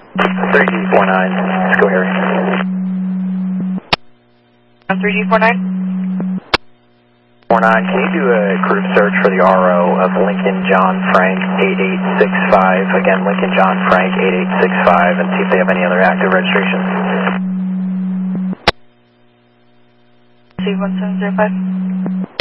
3D49, let's go here. 3D49? 49, can you do a group search for the RO of Lincoln John Frank 8865? Again, Lincoln John Frank 8865, and see if they have any other active registrations. C1705.